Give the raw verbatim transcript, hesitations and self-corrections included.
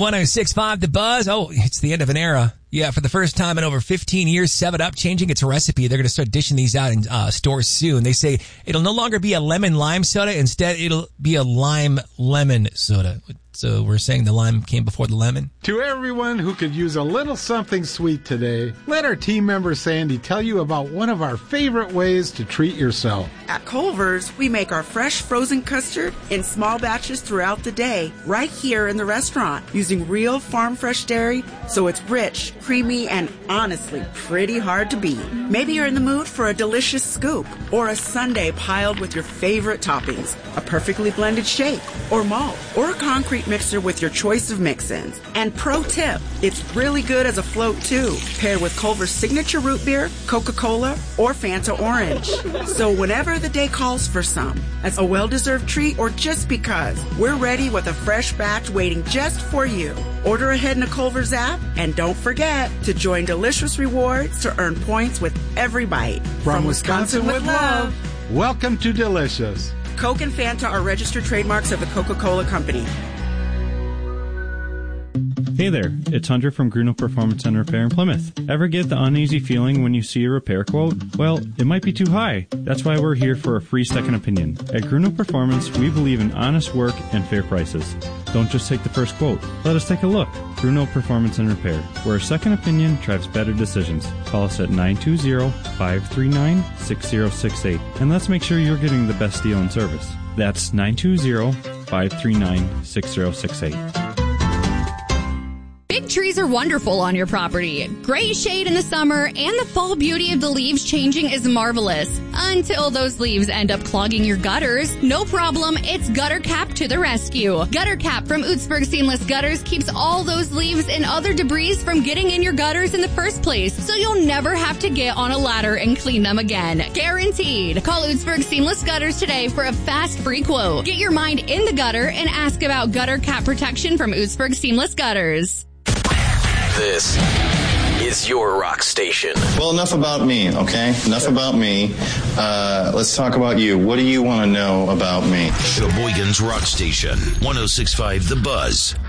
one oh six point five The Buzz. Oh, it's the end of an era. Yeah, for the first time in over fifteen years, seven up changing its recipe. They're going to start dishing these out in uh, stores soon. They say it'll no longer be a lemon lime soda. Instead, it'll be a lime lemon soda. So we're saying the lime came before the lemon? To everyone who could use a little something sweet today, let our team member Sandy tell you about one of our favorite ways to treat yourself. At Culver's, we make our fresh frozen custard in small batches throughout the day, right here in the restaurant, using real farm fresh dairy, so it's rich, creamy, and honestly pretty hard to beat. Maybe you're in the mood for a delicious scoop or a sundae piled with your favorite toppings, a perfectly blended shake or malt or a concrete mixer with your choice of mix-ins. And pro tip, it's really good as a float too, paired with Culver's signature root beer, Coca-Cola, or Fanta Orange. So whenever the day calls for some, as a well-deserved treat or just because, we're ready with a fresh batch waiting just for you. Order ahead in the Culver's app, and don't forget to join Delicious Rewards to earn points with every bite. From, From Wisconsin, Wisconsin with love. Welcome to Delicious. Coke and Fanta are registered trademarks of the Coca-Cola Company. Hey there, it's Hunter from Gruno Performance and Repair in Plymouth. Ever get the uneasy feeling when you see a repair quote? Well, it might be too high. That's why we're here for a free second opinion. At Gruno Performance, we believe in honest work and fair prices. Don't just take the first quote. Let us take a look. Gruno Performance and Repair, where a second opinion drives better decisions. Call us at nine two zero, five three nine, six zero six eight, and let's make sure you're getting the best deal and service. That's nine two zero, five three nine, six zero six eight. Big trees are wonderful on your property. Great shade in the summer, and the fall beauty of the leaves changing is marvelous. Until those leaves end up clogging your gutters. No problem, it's Gutter Cap to the rescue. Gutter Cap from Ootsburg Seamless Gutters keeps all those leaves and other debris from getting in your gutters in the first place, so you'll never have to get on a ladder and clean them again. Guaranteed. Call Ootsburg Seamless Gutters today for a fast free quote. Get your mind in the gutter and ask about Gutter Cap protection from Ootsburg Seamless Gutters. This is your rock station. Well, enough about me, okay? Enough about me. Uh, let's talk about you. What do you want to know about me? Sheboygan's Rock Station, one oh six point five The Buzz.